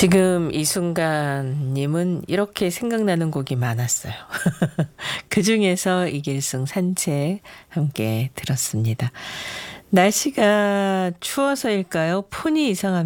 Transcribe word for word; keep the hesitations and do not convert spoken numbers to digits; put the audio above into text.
지금 이 순간님은 이렇게 생각나는 곡이 많았어요. 그중에서 이길승 산책 함께 들었습니다. 날씨가 추워서일까요? 폰이 이상합니다.